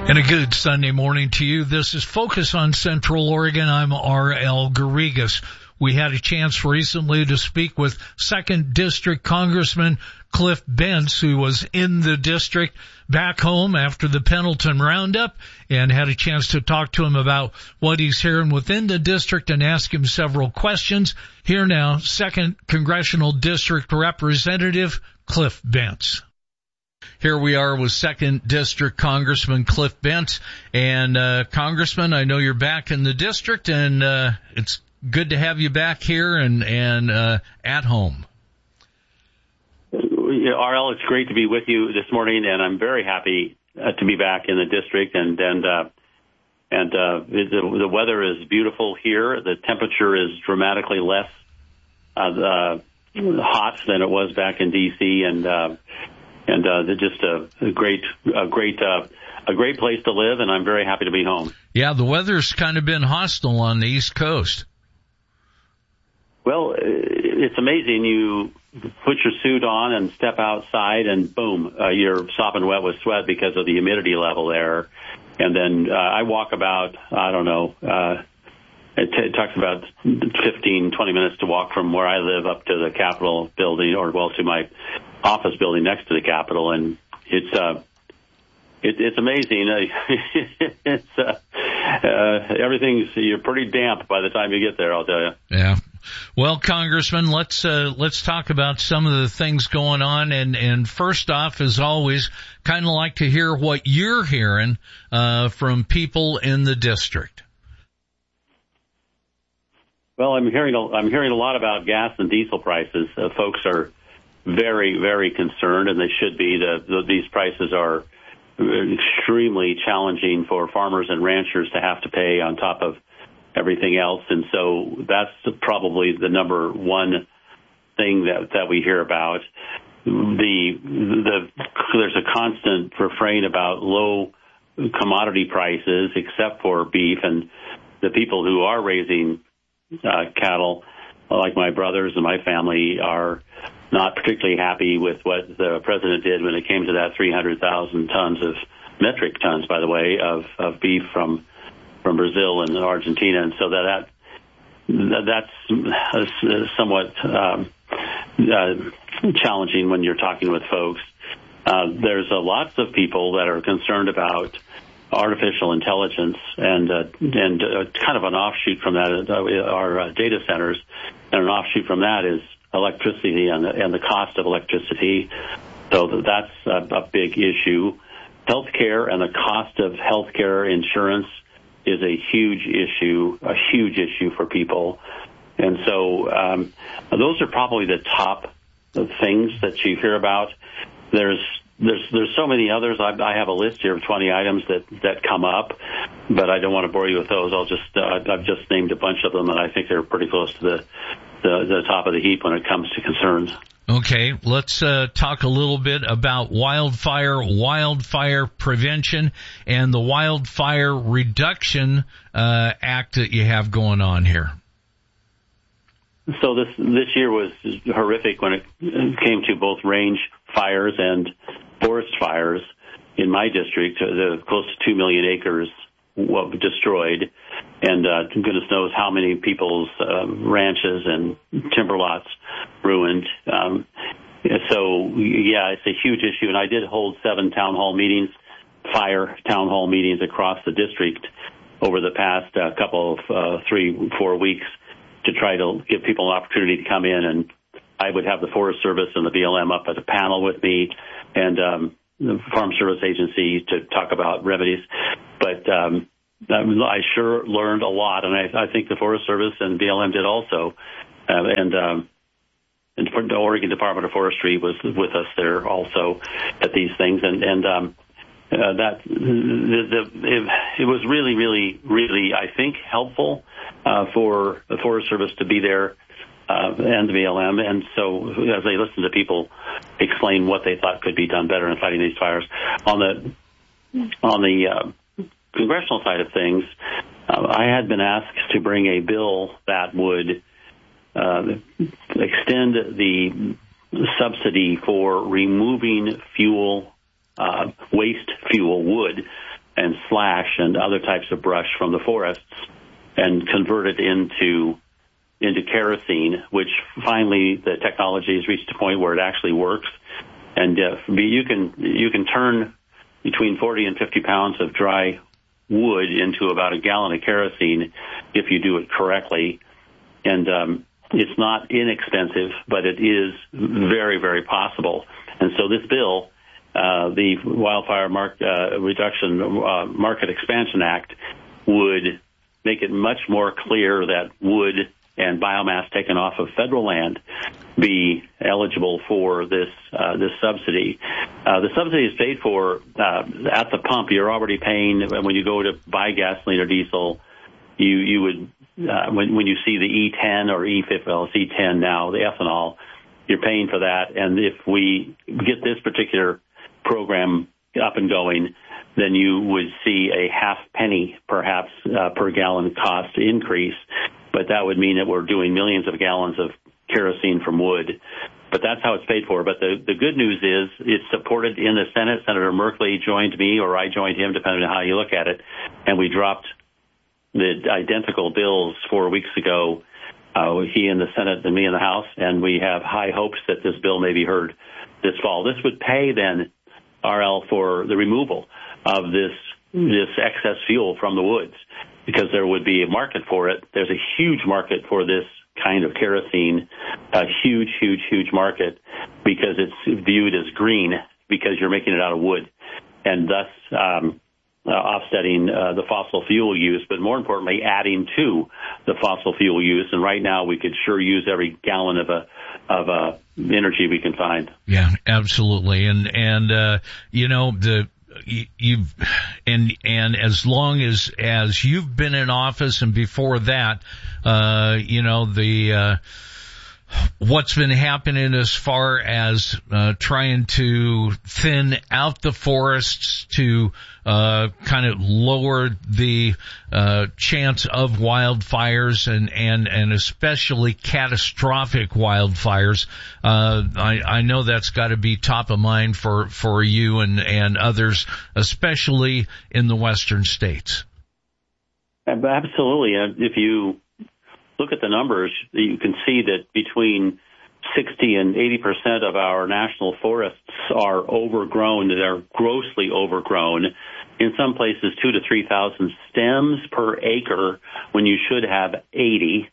And a good Sunday morning to you. This is Focus on Central Oregon. I'm R.L. Garrigas. We had a chance recently to speak with 2nd District Congressman Cliff Bentz, who was in the district back home after the Pendleton Roundup, and had a chance to talk to him about what he's hearing within the district and ask him several questions. Here now, 2nd Congressional District Representative Cliff Bentz. Here we are with 2nd District Congressman Cliff Bentz. And Congressman, I know you're back in the district, and it's good to have you back here and at home. RL, it's great to be with you this morning, and I'm very happy to be back in the district. And the weather is beautiful here. The temperature is dramatically less hot than it was back in D.C. And just a great place to live, and I'm very happy to be home. Yeah, the weather's kind of been hostile on the East Coast. Well, it's amazing. You put your suit on and step outside, and boom, you're sopping wet with sweat because of the humidity level there. And then I walk about, it talks about 15, 20 minutes to walk from where I live up to the Capitol building, to my office building next to the Capitol, and it's amazing. You're pretty damp by the time you get there, I'll tell you. Yeah. Well, Congressman, let's talk about some of the things going on, and first off, as always, kind of like to hear what you're hearing from people in the district. Well, I'm hearing a lot about gas and diesel prices. Folks are very, very concerned, and they should be. These prices are extremely challenging for farmers and ranchers to have to pay on top of everything else. And so that's probably the number one thing that we hear about. There's a constant refrain about low commodity prices, except for beef, and the people who are raising cattle, like my brothers and my family, are not particularly happy with what the president did when it came to that 300,000 metric tons, by the way, of beef from Brazil and Argentina. And so that's somewhat challenging when you're talking with folks. There's lots of people that are concerned about artificial intelligence and kind of an offshoot from that are data centers, and an offshoot from that is electricity and the cost of electricity. So that's a big issue. Healthcare and the cost of healthcare insurance is a huge issue for people. And so those are probably the top things that you hear about. There's so many others. I have a list here of 20 items that come up, but I don't want to bore you with those. I've just named a bunch of them, and I think they're pretty close to the top of the heap when it comes to concerns. Okay, let's talk a little bit about wildfire prevention, and the Wildfire Reduction Act that you have going on here. So this year was horrific when it came to both range fires and forest fires in my district. Close to 2 million acres destroyed, and goodness knows how many people's ranches and timber lots ruined. So, yeah, it's a huge issue, and I did hold 7 fire town hall meetings across the district over the past couple of 3-4 weeks to try to give people an opportunity to come in, and I would have the Forest Service and the BLM up at a panel with me, and the Farm Service Agency to talk about remedies. But I sure learned a lot, and I think the Forest Service and BLM did also. And the Oregon Department of Forestry was with us there also at these things, and it was really, really, really, I think, helpful for the Forest Service to be there and the BLM. And so as they listened to people explain what they thought could be done better in fighting these fires. On the congressional side of things, I had been asked to bring a bill that would extend the subsidy for removing waste fuel, wood, and slash and other types of brush from the forests and convert it into kerosene, which finally the technology has reached a point where it actually works. And you can turn between 40 and 50 pounds of dry wood into about a gallon of kerosene if you do it correctly. And it's not inexpensive, but it is very, very possible. And so this bill, the Wildfire Reduction Market Expansion Act, would make it much more clear that wood and biomass taken off of federal land be eligible for this subsidy. The subsidy is paid for at the pump. You're already paying when you go to buy gasoline or diesel. You would when you see the E10 or E50, well, it's E10 now, the ethanol, you're paying for that. And if we get this particular program up and going, then you would see a half penny perhaps per gallon cost increase. But that would mean that we're doing millions of gallons of kerosene from wood. But that's how it's paid for. But the good news is it's supported in the Senate. Senator Merkley joined me, or I joined him, depending on how you look at it. And we dropped the identical bills 4 weeks ago, he in the Senate and me in the House. And we have high hopes that this bill may be heard this fall. This would pay then, RL, for the removal of this excess fuel from the woods, because there would be a market for it. There's a huge market for this kind of kerosene, a huge, huge, huge market, because it's viewed as green because you're making it out of wood, and thus offsetting the fossil fuel use, but more importantly, adding to the fossil fuel use. And right now, we could sure use every gallon of energy we can find. Yeah, absolutely. And you know, you've and as long as you've been in office and before that, you know, what's been happening as far as trying to thin out the forests to kind of lower the chance of wildfires and especially catastrophic wildfires. I know that's got to be top of mind for you and others, especially in the western states. Absolutely. If you look at the numbers, you can see that between 60 and 80% of our national forests are overgrown. They're grossly overgrown. In some places, 2,000 to 3,000 stems per acre when you should have 80.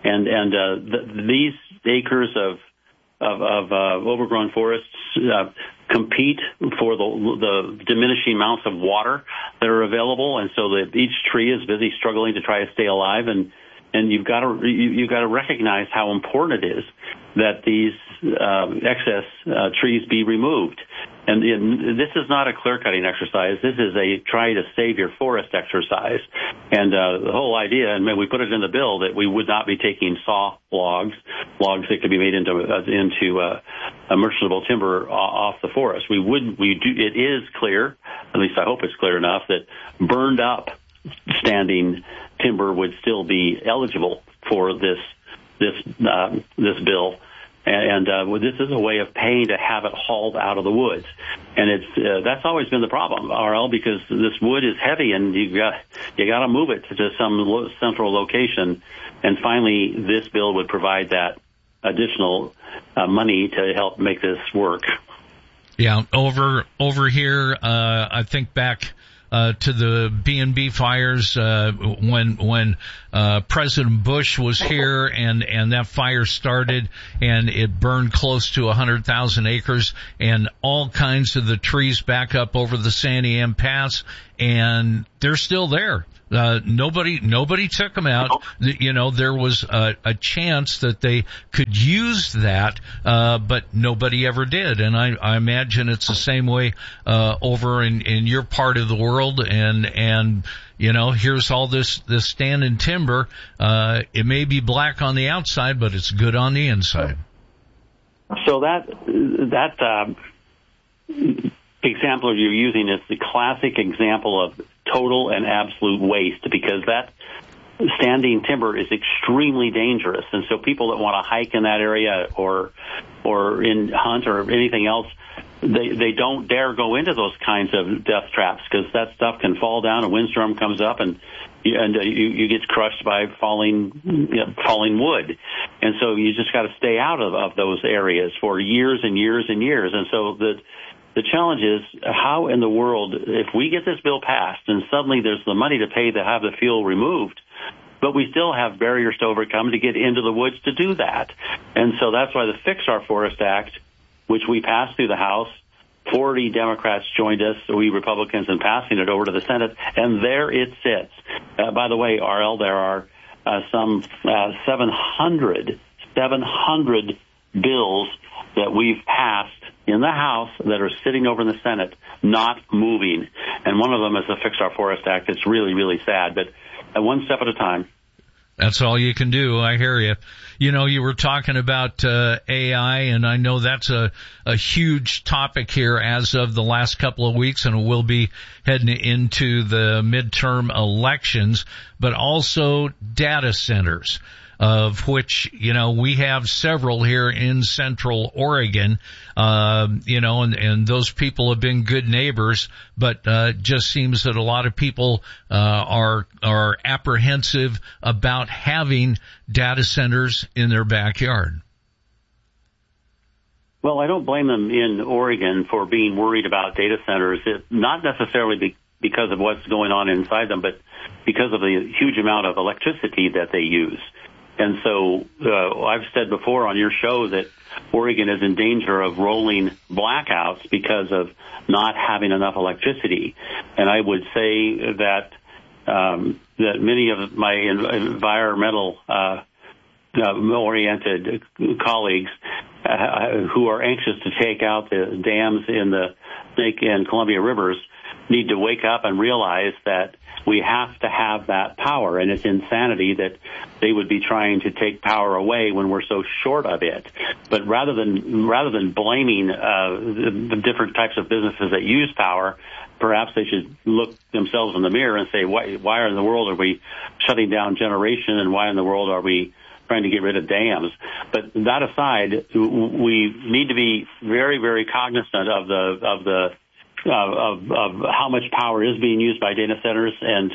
And these acres of overgrown forests compete for the diminishing amounts of water that are available, and so that each tree is busy struggling to try to stay alive. And you've got to recognize how important it is that these excess trees be removed. And this is not a clear-cutting exercise. This is a try to save your forest exercise. And the whole idea, and we put it in the bill, that we would not be taking saw logs that could be made into a merchantable timber off the forest. It is clear, at least I hope it's clear enough, that burned up standing timber would still be eligible for this bill. And this is a way of paying to have it hauled out of the woods, and that's always been the problem, RL, because this wood is heavy, and you got to move it to some central location. And finally, this bill would provide that additional money to help make this work. Yeah, over here, I think back to the B&B fires when President Bush was here and that fire started and it burned close to 100,000 acres and all kinds of the trees back up over the Sandy Am Pass, and they're still there. Nobody took them out. You know, there was a chance that they could use that, but nobody ever did. And I imagine it's the same way over in your part of the world. And you know, here's all this standing timber. It may be black on the outside, but it's good on the inside. So that example you're using is the classic example of total and absolute waste, because that standing timber is extremely dangerous. And so people that want to hike in that area or in hunt or anything else, they don't dare go into those kinds of death traps because that stuff can fall down. A windstorm comes up and you get crushed by falling wood. And so you just got to stay out of those areas for years and years and years. And so the challenge is how in the world, if we get this bill passed and suddenly there's the money to pay to have the fuel removed, but we still have barriers to overcome to get into the woods to do that. And so that's why the Fix Our Forest Act, which we passed through the House, 40 Democrats joined us, we Republicans, in passing it over to the Senate, and there it sits. By the way, RL, there are some 700 bills that we've passed in the House that are sitting over in the Senate, not moving. And one of them is the Fix Our Forest Act. It's really, really sad, but one step at a time. That's all you can do. I hear you. You know, you were talking about AI, and I know that's a huge topic here as of the last couple of weeks, and we'll be heading into the midterm elections, but also data centers, of which, you know, we have several here in Central Oregon, you know, and those people have been good neighbors, but just seems that a lot of people are apprehensive about having data centers in their backyard. Well, I don't blame them in Oregon for being worried about data centers, not necessarily because of what's going on inside them, but because of the huge amount of electricity that they use. And so I've said before on your show that Oregon is in danger of rolling blackouts because of not having enough electricity. And I would say that that many of my environmental oriented colleagues who are anxious to take out the dams in the Snake and Columbia rivers need to wake up and realize that we have to have that power, and it's insanity that they would be trying to take power away when we're so short of it. But rather than blaming the different types of businesses that use power, perhaps they should look themselves in the mirror and say, why in the world are we shutting down generation, and why in the world are we trying to get rid of dams? But that aside, we need to be very, very cognizant of how much power is being used by data centers and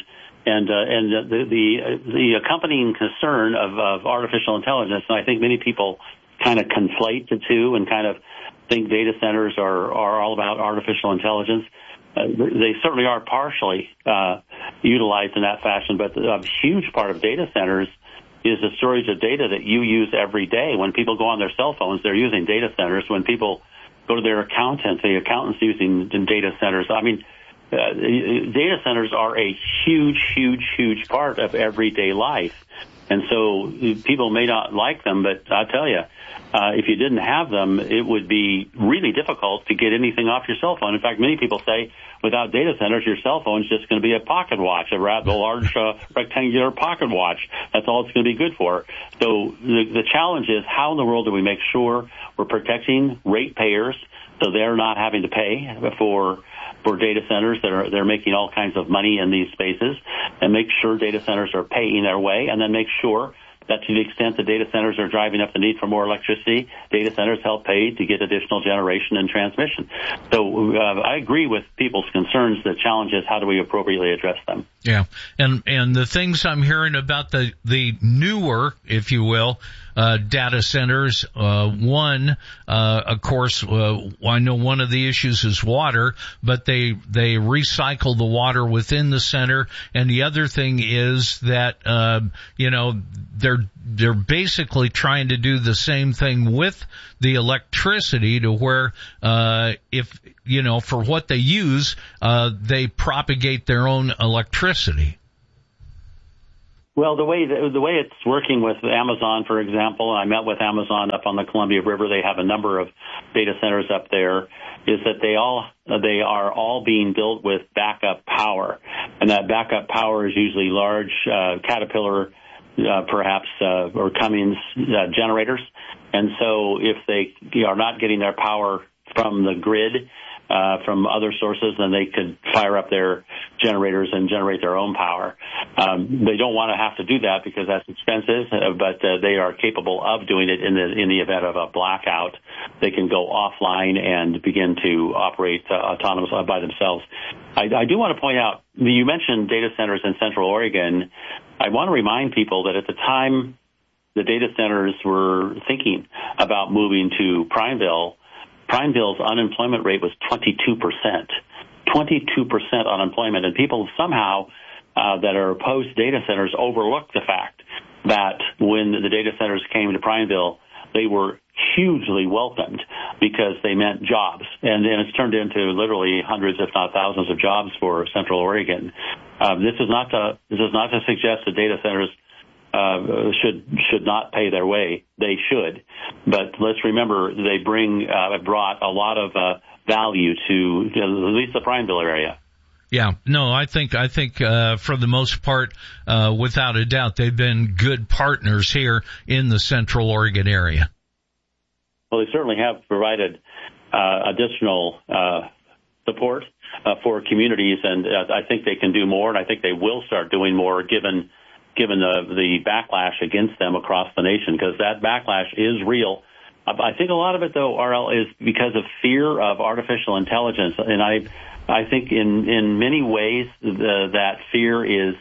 the accompanying concern of artificial intelligence. And I think many people kind of conflate the two and kind of think data centers are all about artificial intelligence. They certainly are partially utilized in that fashion, but a huge part of data centers is the storage of data that you use every day. When people go on their cell phones, they're using data centers. When people go to their accountant, the accountant's using data centers. I mean, data centers are a huge part of everyday life. And so people may not like them, but I tell you, if you didn't have them, it would be really difficult to get anything off your cell phone. In fact, many people say without data centers, your cell phone is just going to be a pocket watch, a rather large rectangular pocket watch. That's all it's going to be good for. So the challenge is, how in the world do we make sure we're protecting ratepayers so they're not having to pay for data centers they're making all kinds of money in these spaces, and make sure data centers are paying their way, and then make sure that to the extent the data centers are driving up the need for more electricity, data centers help pay to get additional generation and transmission. So I agree with people's concerns. The challenge is, how do we appropriately address them? Yeah, and the things I'm hearing about the newer, if you will, data centers, of course, I know one of the issues is water, but they recycle the water within the center, and the other thing is that, they're basically trying to do the same thing with the electricity to where, for what they use, they propagate their own electricity. Well, the way it's working with Amazon, for example, I met with Amazon up on the Columbia River. They have a number of data centers up there. Is that they are all being built with backup power, and that backup power is usually large Caterpillar, perhaps or Cummins generators. And so, if they are not getting their power from the grid, from other sources, then they could fire up their generators and generate their own power. They don't want to have to do that because that's expensive, but they are capable of doing it in the event of a blackout. They can go offline and begin to operate autonomously by themselves. I do want to point out, you mentioned data centers in Central Oregon. I want to remind people that at the time the data centers were thinking about moving to Prineville's unemployment rate was 22%. 22% unemployment, and people somehow that are opposed to data centers overlook the fact that when the data centers came to Prineville, they were hugely welcomed because they meant jobs, and it's turned into literally hundreds, if not thousands, of jobs for Central Oregon. This is not to suggest that data centers should not pay their way. They should, but let's remember they brought a lot of value to at least the Prineville area. Yeah, no, I think for the most part, without a doubt, they've been good partners here in the Central Oregon area. Well, they certainly have provided additional support for communities, and I think they can do more, and I think they will start doing more given the backlash against them across the nation, because that backlash is real. I think a lot of it, though, RL, is because of fear of artificial intelligence, and I think in many ways that fear is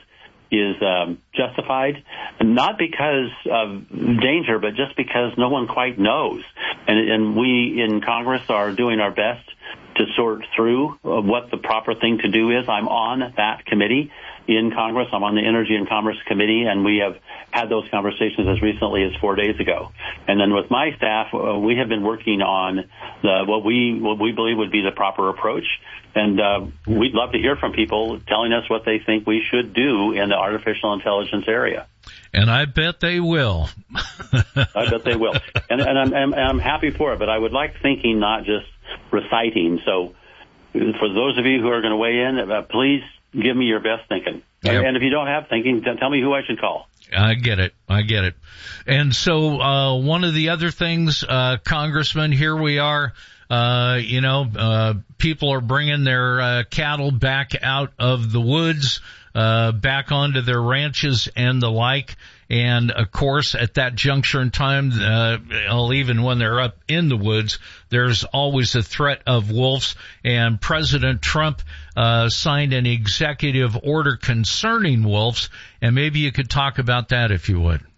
justified, not because of danger, but just because no one quite knows. And we in Congress are doing our best to sort through what the proper thing to do is. I'm on that committee in Congress. I'm on the Energy and Commerce Committee, and we have had those conversations as recently as 4 days ago. And then with my staff, we have been working on what we believe would be the proper approach. And we'd love to hear from people telling us what they think we should do in the artificial intelligence area. And I bet they will. I bet they will. And I'm happy for it, but I would like thinking, not just reciting. So for those of you who are going to weigh in, please give me your best thinking. Yep. And if you don't have thinking, tell me who I should call. I get it. And so one of the other things, Congressman, here we are. People are bringing their cattle back out of the woods, back onto their ranches and the like. And of course, at that juncture in time, even when they're up in the woods, there's always a threat of wolves. And President Trump signed an executive order concerning wolves. And maybe you could talk about that if you would.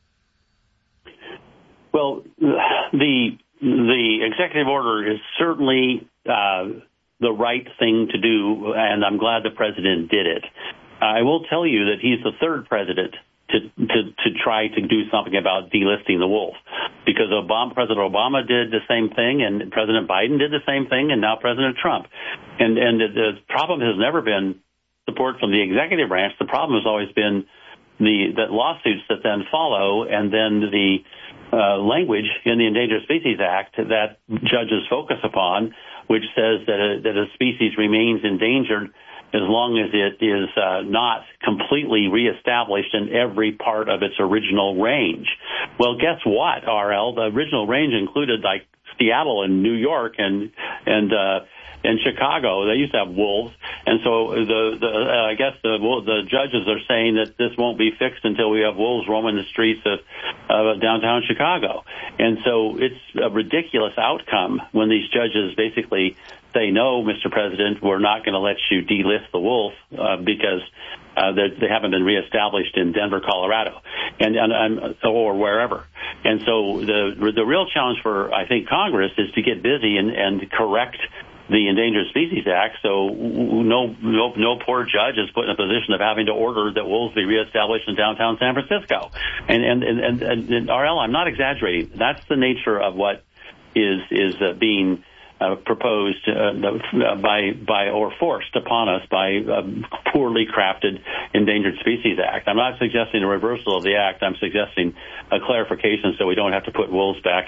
Well, the executive order is certainly the right thing to do, and I'm glad the president did it. I will tell you that he's the third president to try to do something about delisting the wolf, because President Obama did the same thing, and President Biden did the same thing, and now President Trump. And the problem has never been support from the executive branch. The problem has always been the lawsuits that then follow, and then the language in the Endangered Species Act that judges focus upon, which says that a species remains endangered as long as it is not completely reestablished in every part of its original range. Well, guess what, RL? The original range included like Seattle and New York and Chicago. They used to have wolves, and so I guess the judges are saying that this won't be fixed until we have wolves roaming the streets of downtown Chicago. And so it's a ridiculous outcome when these judges basically say, no, Mr. President, we're not going to let you delist the wolf because they haven't been reestablished in Denver, Colorado, or wherever. And so the real challenge for, I think, Congress is to get busy and correct the Endangered Species Act, so no poor judge is put in a position of having to order that wolves be reestablished in downtown San Francisco. And RL, I'm not exaggerating. That's the nature of what is being proposed by or forced upon us by a poorly crafted Endangered Species Act. I'm not suggesting a reversal of the act. I'm suggesting a clarification so we don't have to put wolves back